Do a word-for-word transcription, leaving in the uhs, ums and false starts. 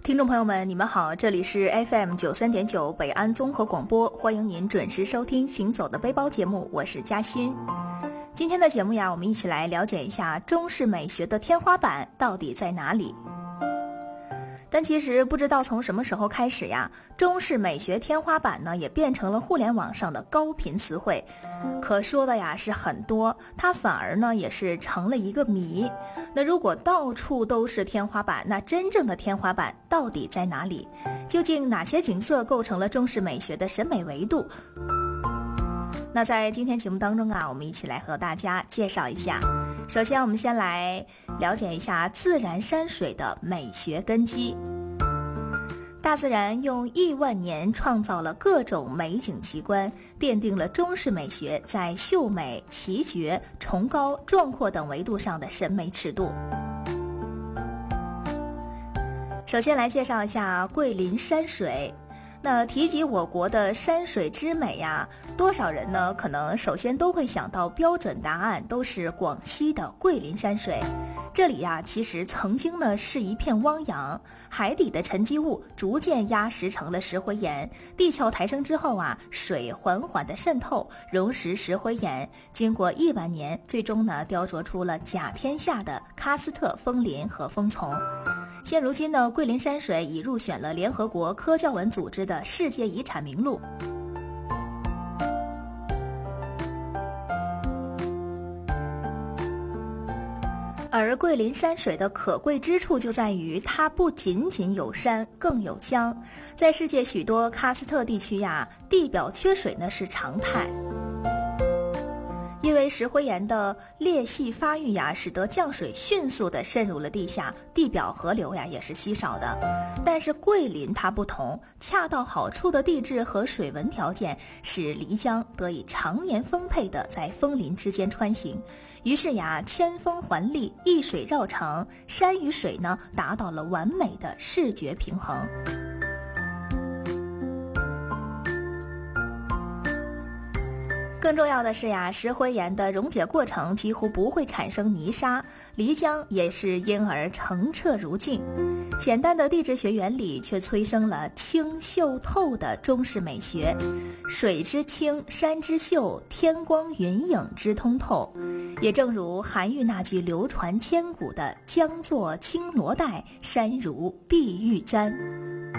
听众朋友们，你们好，这里是 F M 九三点九北安综合广播，欢迎您准时收听行走的背包节目，我是嘉欣。今天的节目呀，我们一起来了解一下中式美学的天花板到底在哪里。但其实不知道从什么时候开始呀，中式美学天花板呢也变成了互联网上的高频词汇，可说的呀是很多，它反而呢也是成了一个谜。那如果到处都是天花板，那真正的天花板到底在哪里？究竟哪些景色构成了中式美学的审美维度？那在今天节目当中啊，我们一起来和大家介绍一下。首先我们先来了解一下自然山水的美学根基。大自然用亿万年创造了各种美景奇观，奠定了中式美学在秀美、奇绝、崇高、壮阔等维度上的审美尺度。首先来介绍一下桂林山水。那提及我国的山水之美呀，多少人呢可能首先都会想到标准答案都是广西的桂林山水。这里呀其实曾经呢是一片汪洋，海底的沉积物逐渐压实成了石灰岩，地壳抬升之后啊，水缓缓的渗透溶蚀石灰岩，经过亿万年，最终呢雕琢出了甲天下的喀斯特枫林和枫丛。现如今呢，桂林山水已入选了联合国科教文组织的世界遗产名录。而桂林山水的可贵之处就在于它不仅仅有山，更有江。在世界许多喀斯特地区呀，地表缺水呢是常态。因为石灰岩的裂隙发育呀，使得降水迅速地渗入了地下，地表河流呀也是稀少的。但是桂林它不同，恰到好处的地质和水文条件使漓江得以常年丰沛地在枫林之间穿行。于是呀，千峰环立，一水绕城，山与水呢达到了完美的视觉平衡。更重要的是呀，石灰岩的溶解过程几乎不会产生泥沙，漓江也是因而澄澈如镜。简单的地质学原理却催生了清秀透的中式美学，水之清，山之秀，天光云影之通透。也正如韩愈那句流传千古的江作青罗带，山如碧玉簪。